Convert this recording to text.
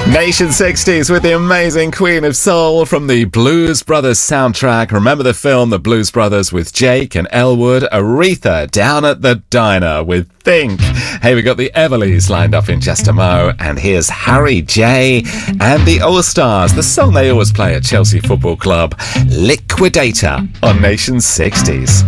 Nation 60s with the amazing Queen of Soul from the Blues Brothers soundtrack. Remember the film The Blues Brothers with Jake and Elwood? Aretha down at the diner with Think. Hey, we got the Everlys lined up in just a mo. And here's Harry J and the All-Stars, the song they always play at Chelsea Football Club, Liquidator on Nation 60s.